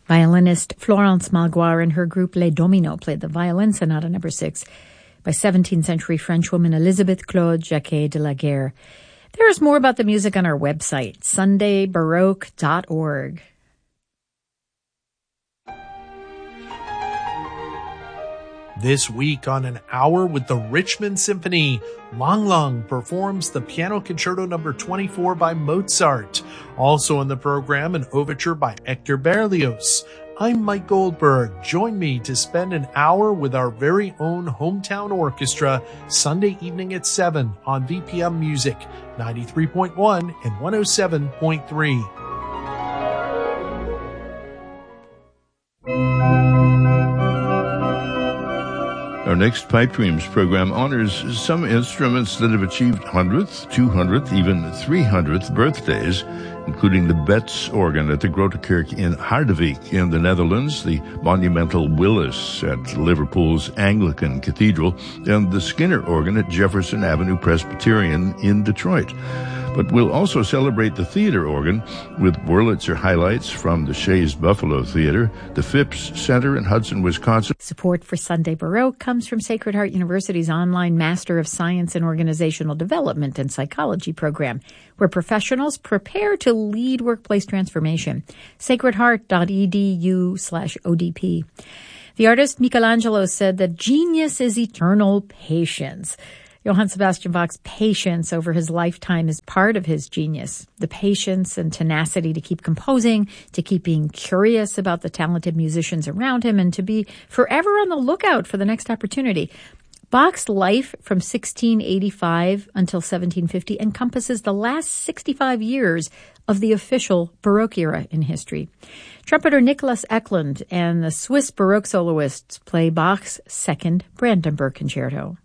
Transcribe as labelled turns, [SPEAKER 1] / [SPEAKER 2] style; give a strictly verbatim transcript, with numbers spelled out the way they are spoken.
[SPEAKER 1] Violinist Florence Malgoire and her group Les Dominos played the Violin Sonata number six by seventeenth century French woman Elisabeth Claude Jacquet de la Guerre. There is more about the music on our website, sunday baroque dot org.
[SPEAKER 2] This week on An Hour with the Richmond Symphony, Lang Lang performs the Piano Concerto number twenty-four by Mozart. Also in the program, an overture by Hector Berlioz. I'm Mike Goldberg. Join me to spend an hour with our very own hometown orchestra Sunday evening at seven on V P M Music, ninety-three point one and one oh seven point three.
[SPEAKER 3] Our next Pipe Dreams program honors some instruments that have achieved hundredth, two hundredth, even three hundredth birthdays, including the Betz organ at the Grote Kerk in Harderwijk in the Netherlands, the monumental Willis at Liverpool's Anglican Cathedral, and the Skinner organ at Jefferson Avenue Presbyterian in Detroit. But we'll also celebrate the theater organ with Wurlitzer highlights from the Shays Buffalo Theater, the Phipps Center in Hudson, Wisconsin.
[SPEAKER 1] Support for Sunday Baroque comes from Sacred Heart University's online Master of Science in Organizational Development and Psychology program, where professionals prepare to lead workplace transformation. sacredheart.edu slash ODP. The artist Michelangelo said that genius is eternal patience. Johann Sebastian Bach's patience over his lifetime is part of his genius. The patience and tenacity to keep composing, to keep being curious about the talented musicians around him, and to be forever on the lookout for the next opportunity. Bach's life from sixteen eighty-five until seventeen fifty encompasses the last sixty-five years of the official Baroque era in history. Trumpeter Nicholas Eklund and the Swiss Baroque soloists play Bach's second Brandenburg Concerto.